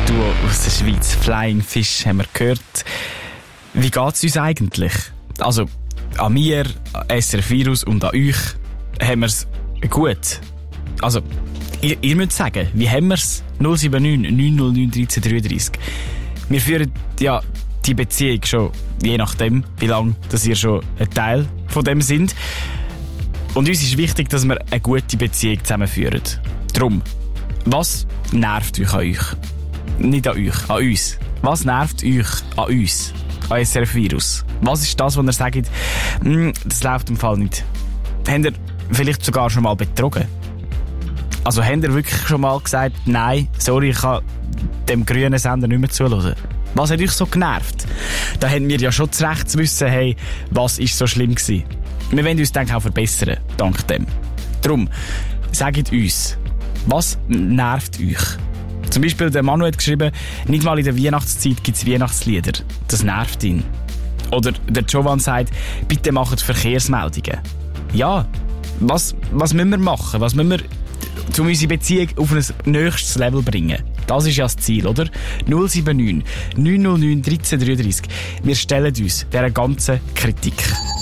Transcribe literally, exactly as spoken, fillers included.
Duo aus der Schweiz, Flying Fish, haben wir gehört. Wie geht's uns eigentlich? Also, an mir, an S R F Virus und an euch haben wir's gut. Also, ihr, ihr müsst sagen, wie haben wir's? null sieben neun neun null neun eins drei drei drei. Wir führen ja die Beziehung schon, je nachdem, wie lange dass ihr schon ein Teil von dem sind. Und uns ist wichtig, dass wir eine gute Beziehung zusammenführen. Drum, was nervt euch an euch? Nicht an euch, an uns. Was nervt euch an uns? An S R F Virus? Was ist das, wo ihr sagt, das läuft im Fall nicht? Habt ihr vielleicht sogar schon mal betrogen? Also habt ihr wirklich schon mal gesagt, nein, sorry, ich kann dem grünen Sender nicht mehr zuhören? Was hat euch so genervt? Da haben wir ja schon zu Recht zu wissen, hey, was ist so schlimm gewesen? Wir wollen uns dann auch verbessern, dank dem. Darum, sagt uns, was nervt euch? Zum Beispiel, der Manu hat geschrieben, nicht mal in der Weihnachtszeit gibt es Weihnachtslieder. Das nervt ihn. Oder der Jovan sagt, bitte macht Verkehrsmeldungen. Ja, was, was müssen wir machen? Was müssen wir, um unsere Beziehung auf ein nächstes Level bringen? Das ist ja das Ziel, oder? null sieben neun neun null neun eins drei drei drei. Wir stellen uns dieser ganzen Kritik.